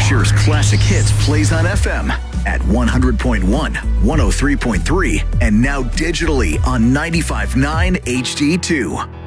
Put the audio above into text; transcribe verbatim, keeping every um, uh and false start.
Berkshire's classic hits plays on F M at one hundred point one, one oh three point three, and now digitally on ninety-five point nine H D two.